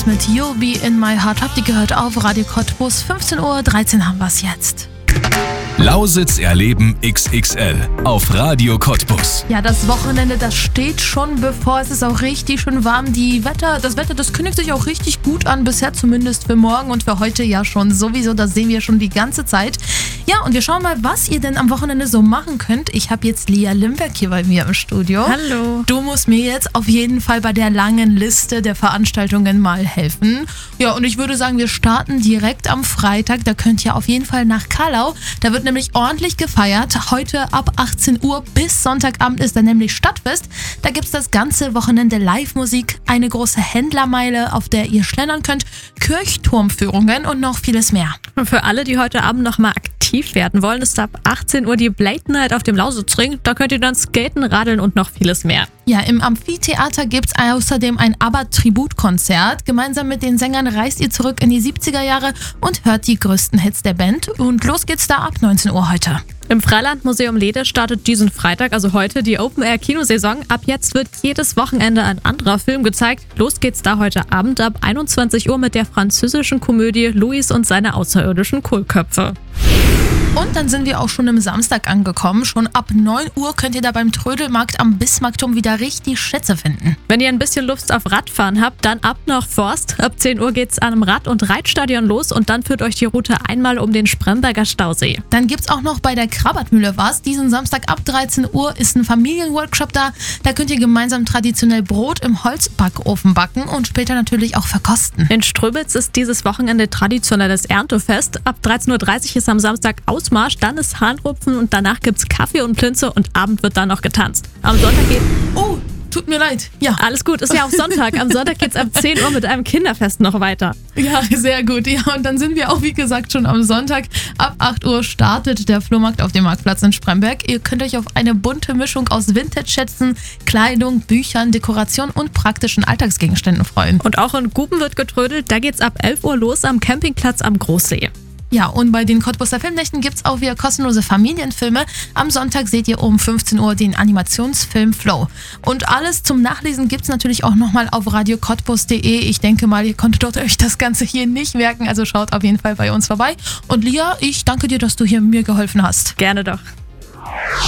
Cottbus mit You'll Be In My Heart. Habt ihr gehört auf Radio Cottbus? 15:13 Uhr haben wir es jetzt. Lausitz erleben XXL auf Radio Cottbus. Ja, das Wochenende, das steht schon bevor. Es ist auch richtig schön warm. Das Wetter, das kündigt sich auch richtig gut an. Bisher zumindest für morgen und für heute ja schon sowieso. Das sehen wir schon die ganze Zeit. Ja, und wir schauen mal, was ihr denn am Wochenende so machen könnt. Ich habe jetzt Lia Limberg hier bei mir im Studio. Hallo. Du musst mir jetzt auf jeden Fall bei der langen Liste der Veranstaltungen mal helfen. Ja, und ich würde sagen, wir starten direkt am Freitag. Da könnt ihr auf jeden Fall nach Kallau. Da wird nämlich ordentlich gefeiert. Heute ab 18 Uhr bis Sonntagabend ist da nämlich Stadtfest. Da gibt es das ganze Wochenende Live-Musik, eine große Händlermeile, auf der ihr schlendern könnt, Kirchturmführungen und noch vieles mehr. Und für alle, die heute Abend noch mal aktiv werden wollen, ist ab 18 Uhr die Blade Night auf dem Lausitzring. Da könnt ihr dann skaten, radeln und noch vieles mehr. Ja, im Amphitheater gibt es außerdem ein ABBA-Tributkonzert. Gemeinsam mit den Sängern reist ihr zurück in die 70er Jahre und hört die größten Hits der Band. Und los geht's da ab 19 Uhr heute. Im Freilandmuseum Lede startet diesen Freitag, also heute, die Open-Air-Kinosaison. Ab jetzt wird jedes Wochenende ein anderer Film gezeigt. Los geht's da heute Abend ab 21 Uhr mit der französischen Komödie Louis und seine außerirdischen Kohlköpfe. Und dann sind wir auch schon am Samstag angekommen. Schon ab 9 Uhr könnt ihr da beim Trödelmarkt am Bismarckturm wieder richtig Schätze finden. Wenn ihr ein bisschen Lust auf Radfahren habt, dann ab nach Forst. Ab 10 Uhr geht's an einem Rad- und Reitstadion los und dann führt euch die Route einmal um den Spremberger Stausee. Dann gibt's auch noch bei der Krabbertmühle was. Diesen Samstag ab 13 Uhr ist ein Familienworkshop da. Da könnt ihr gemeinsam traditionell Brot im Holzbackofen backen und später natürlich auch verkosten. In Ströbitz ist dieses Wochenende traditionelles Erntefest. Ab 13:30 Uhr ist am Samstag Ausmarsch, dann ist Hahnrupfen und danach gibt's Kaffee und Plünze und Abend wird dann noch getanzt. Am Sonntag geht... Oh, tut mir leid. Ja. Alles gut, ist ja auch Sonntag. Am Sonntag geht's ab 10 Uhr mit einem Kinderfest noch weiter. Ja, sehr gut. Ja, und dann sind wir auch, wie gesagt, schon am Sonntag. Ab 8 Uhr startet der Flohmarkt auf dem Marktplatz in Spremberg. Ihr könnt euch auf eine bunte Mischung aus Vintage-Schätzen, Kleidung, Büchern, Dekoration und praktischen Alltagsgegenständen freuen. Und auch in Guben wird getrödelt. Da geht's ab 11 Uhr los am Campingplatz am Großsee. Ja, und bei den Cottbuser Filmnächten gibt es auch wieder kostenlose Familienfilme. Am Sonntag seht ihr um 15 Uhr den Animationsfilm Flow. Und alles zum Nachlesen gibt es natürlich auch nochmal auf radiocottbus.de. Ich denke mal, ihr konntet euch das Ganze hier nicht merken, also schaut auf jeden Fall bei uns vorbei. Und Lia, ich danke dir, dass du hier mir geholfen hast. Gerne doch.